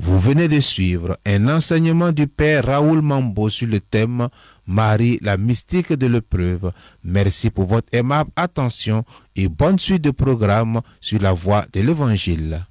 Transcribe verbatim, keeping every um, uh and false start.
Vous venez de suivre un enseignement du Père Raoul Mambo sur le thème Marie, la mystique de l'épreuve. Merci pour votre aimable attention et bonne suite de programme sur la voie de l'Évangile.